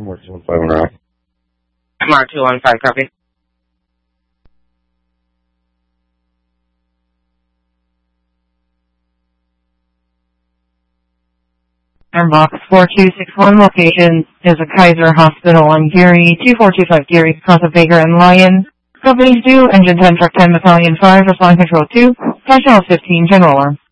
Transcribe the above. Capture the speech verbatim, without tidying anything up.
M R two one five on route. M R two one five, copy. Airbox four two six one location is a Kaiser Hospital on Geary, two four two five Geary, cross of Baker and Lyon. Companies due, engine ten, truck ten, battalion five, respond control two, National fifteen, general alarm.